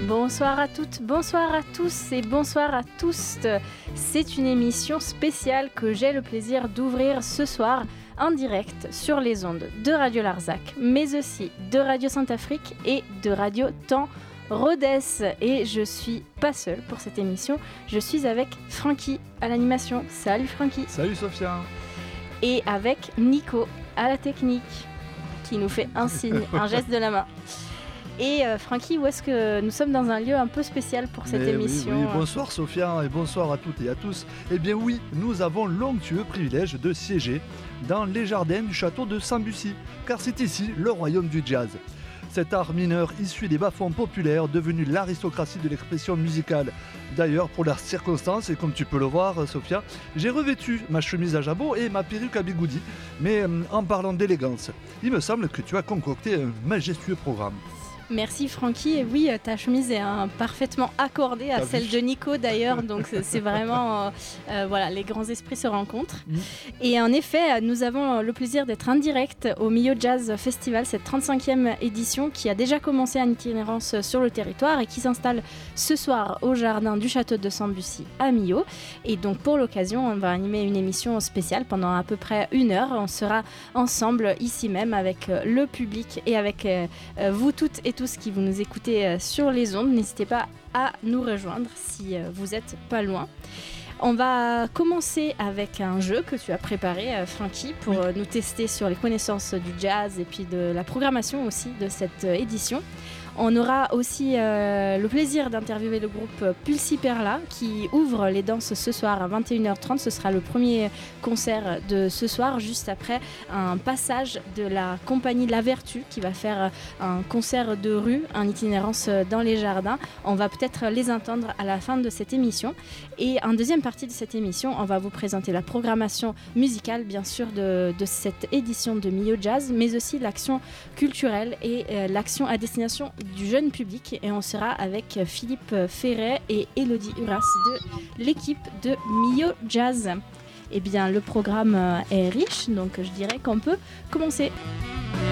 Bonsoir à toutes, bonsoir à tous et bonsoir à tous. C'est une émission spéciale que j'ai le plaisir d'ouvrir ce soir en direct sur les ondes de Radio Larzac, mais aussi de Radio Saint-Afrique et de Radio Temps Rhodes. Et je suis pas seule pour cette émission, je suis avec Francky à l'animation. Salut Francky. Salut Sophia. Et avec Nico à la technique, qui nous fait un signe, un geste de la main. Et Francky, où est-ce que nous sommes dans un lieu un peu spécial pour cette émission? Oui, bonsoir Sophia et bonsoir à toutes et à tous. Eh bien oui, nous avons l'onctueux privilège de siéger dans les jardins du château de Sambucy, car c'est ici le royaume du jazz. Cet art mineur issu des bas-fonds populaires, devenu l'aristocratie de l'expression musicale. D'ailleurs, pour la circonstance, et comme tu peux le voir, Sophia, j'ai revêtu ma chemise à jabot et ma perruque à bigoudi. Mais en parlant d'élégance, il me semble que tu as concocté un majestueux programme. Merci Francky, et oui, ta chemise est parfaitement accordée à celle de Nico d'ailleurs, donc c'est vraiment, voilà, les grands esprits se rencontrent. Et en effet, nous avons le plaisir d'être en direct au Millau Jazz Festival, cette 35e édition qui a déjà commencé en itinérance sur le territoire et qui s'installe ce soir au jardin du château de Sambucy à Millau. Et donc pour l'occasion, on va animer une émission spéciale pendant à peu près 1 heure. On sera ensemble ici même avec le public et avec vous toutes et tous qui vous nous écoutez sur les ondes. N'hésitez pas à nous rejoindre si vous n'êtes pas loin. On va commencer avec un jeu que tu as préparé, Francky, pour nous tester sur les connaissances du jazz et puis de la programmation aussi de cette édition. On aura aussi le plaisir d'interviewer le groupe Pulsi Perla qui ouvre les danses ce soir à 21h30. Ce sera le premier concert de ce soir, juste après un passage de la compagnie La Vertu qui va faire un concert de rue en itinérance dans les jardins. On va peut-être les entendre à la fin de cette émission. Et en deuxième partie de cette émission, on va vous présenter la programmation musicale, bien sûr, de cette édition de Millau Jazz, mais aussi l'action culturelle et l'action à destination du jeune public, et on sera avec Philippe Ferret et Elodie Uras de l'équipe de Millau Jazz. Eh bien, le programme est riche, donc je dirais qu'on peut commencer.